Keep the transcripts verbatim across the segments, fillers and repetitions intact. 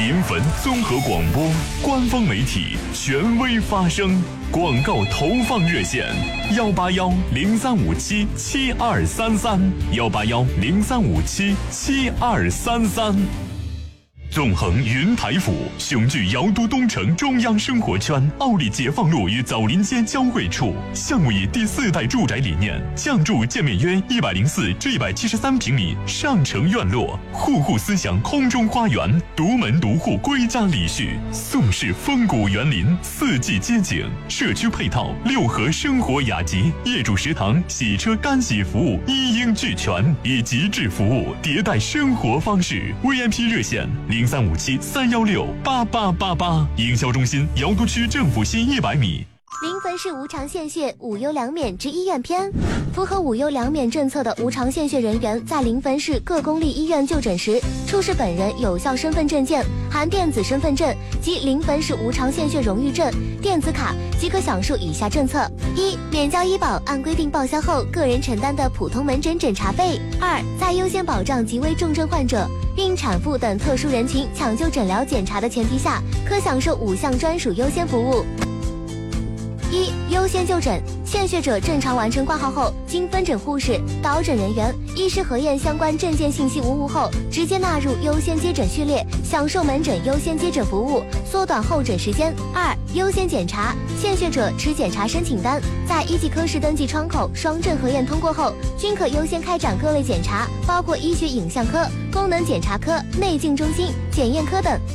临汾综合广播官方媒体，权威发声。广告投放热线：幺八幺零三五七七二三三，幺八幺零三五七七二三三。纵横云台府，雄踞瑶都东城中央生活圈，奥利解放路与枣林街交汇处。项目以第四代住宅理念，降筑建面约一百零四至一百七十三平米上城院落，户户思想空中花园，独门独户归家礼序，宋式风谷园林，四季街景，社区配套六合生活雅集，业主食堂、洗车干洗服务一应俱全，以极致服务迭代生活方式。V I P 热线零三五七三幺六八八八八，营销中心瑶都区政府西一百米。 临汾市无偿献血无忧两免之医院篇。符合无忧两免政策的无偿献血人员在临汾市各公立医院就诊时，出示本人有效身份证件含电子身份证及临汾市无偿献血荣誉证、电子卡，即可享受以下政策：一、免交医保按规定报销后个人承担的普通门诊诊查费；二、在优先保障极危重症患者、孕产妇等特殊人群抢救诊疗检查的前提下，可享受五项专属优先服务。一、优先就诊，献血者正常完成挂号后，经分诊护士、导诊人员、医师核验相关证件信息无误后，直接纳入优先接诊序列，享受门诊优先接诊服务，缩短候诊时间。二、优先检查，献血者持检查申请单，在一级科室登记窗口双证核验通过后，均可优先开展各类检查，包括医学影像科、功能检查科、内镜中心、检验科等。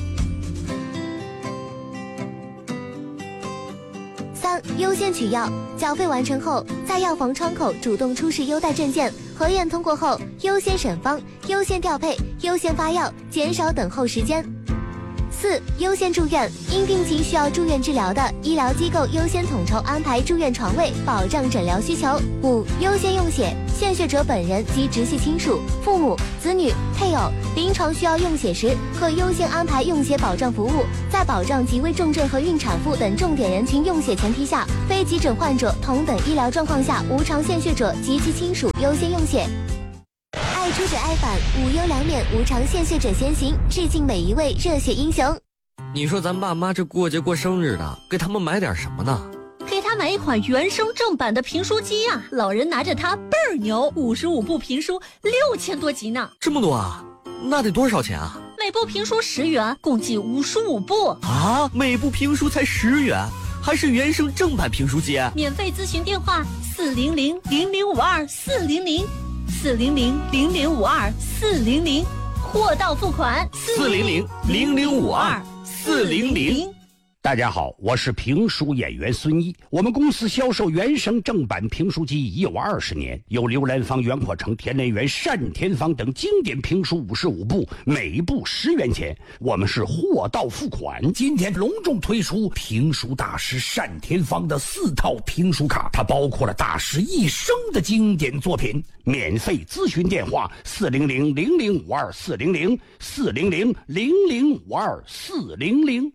三、优先取药，缴费完成后，在药房窗口主动出示优待证件，核验通过后，优先审方、优先调配、优先发药，减少等候时间。四、优先住院，因病情需要住院治疗的医疗机构优先统筹安排住院床位，保障诊疗需求。五、优先用血，献血者本人及直系亲属、父母、子女、配偶临床需要用血时，可优先安排用血保障服务，在保障极危重症和孕产妇等重点人群用血前提下，非急诊患者同等医疗状况下，无偿献血者及其亲属优先用血。爱出者爱返，无忧两免，无偿献血者先行，致敬每一位热血英雄。 你说咱爸妈这过节过生日的，给他们买点什么呢？ 给他买一款原声正版的评书机啊，老人拿着它倍儿牛，五十五部评书，六千多集呢。 这么多啊？那得多少钱啊？ 每部评书十元，共计五十五部啊！每部评书才十元，还是原声正版评书机？ 免费咨询电话：四零零零零五二四零零。四零零零零五二四零零，货到付款。 四零零零零五二四零零。 大家好，我是评书演员孙一。我们公司销售原声正版评书机已有二十年，有刘兰芳、袁阔成、田连元、单田芳等经典评书五十五部，每部十元钱。我们是货到付款。 今天隆重推出评书大师单田芳的四套评书卡，它包括了大师一生的经典作品。 免费咨询电话：四零零零零五二四零零四零零零零五二四零零。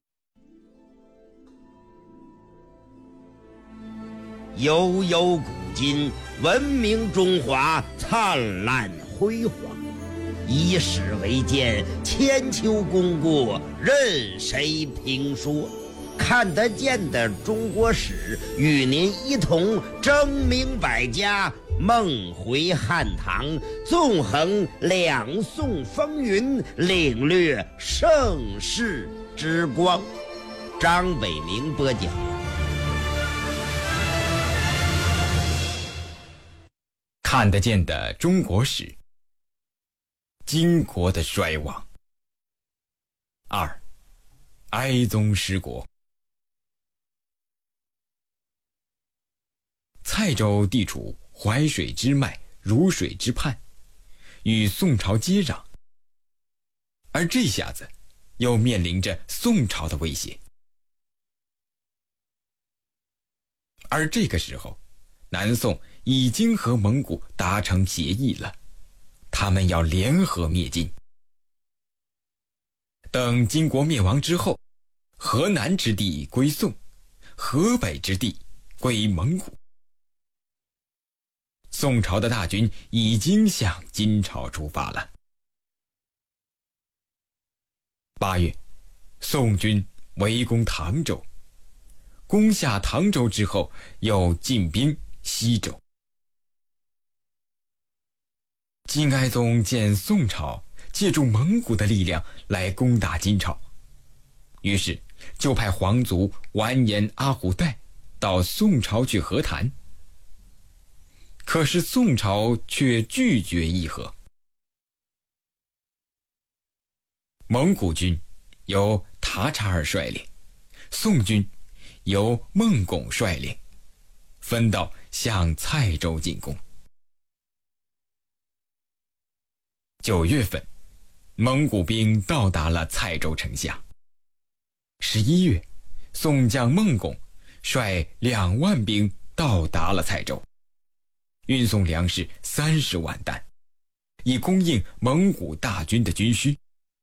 悠悠古今，文明中华灿烂辉煌。以史为鉴，千秋功过任谁评说？看得见的中国史，与您一同争明百家，梦回汉唐，纵横两宋风云，领略盛世之光。张伟明播讲。 看得见的中国史，金国的衰亡。二，哀宗失国。蔡州地处淮水之脉、汝水之畔，与宋朝接壤，而这下子又面临着宋朝的威胁。而这个时候，南宋已经和蒙古达成协议了，他们要联合灭金。等金国灭亡之后，河南之地归宋，河北之地归蒙古。宋朝的大军已经向金朝出发了。八月， 宋军围攻唐州，攻下唐州之后，又进兵西州。金哀宗见宋朝借助蒙古的力量来攻打金朝，于是就派皇族完颜阿骨代到宋朝去和谈。可是宋朝却拒绝议和。蒙古军由塔察尔率领，宋军由孟拱率领，分道向蔡州进攻。九月份，蒙古兵到达了蔡州城下。十一月，宋将孟拱率两万兵到达了蔡州，运送粮食三十万担，以供应蒙古大军的军需。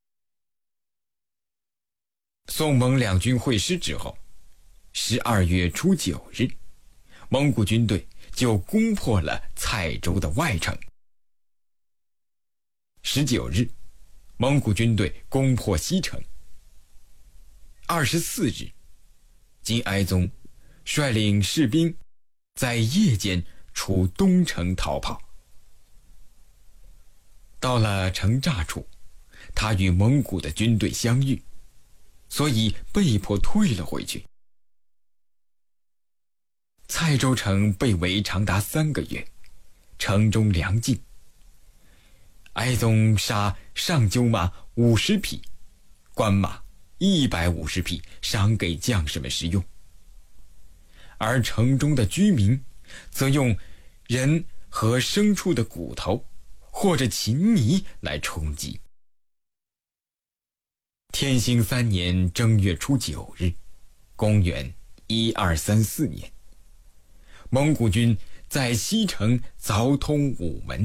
宋蒙两军会师之后，十二月初九日，蒙古军队就攻破了蔡州的外城。十九日，蒙古军队攻破西城。二十四日，金哀宗率领士兵在夜间出东城逃跑。到了城栅处，他与蒙古的军队相遇，所以被迫退了回去。蔡州城被围长达三个月，城中粮尽。哀宗杀上鸠马五十匹，官马一百五十匹，赏给将士们食用。而城中的居民则用人和牲畜的骨头或者禽泥来充饥。天兴三年正月初九日，公元一二三四年，蒙古军在西城凿通午门，